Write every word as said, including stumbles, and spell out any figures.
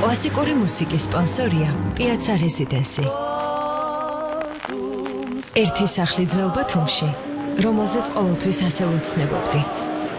კლასიკური მუსიკის სპონსორია Piazza Residency. ერთი სახლი ძველ ბათუმში, რომელზეც ყოველთვის ასე ვუცნებობდი.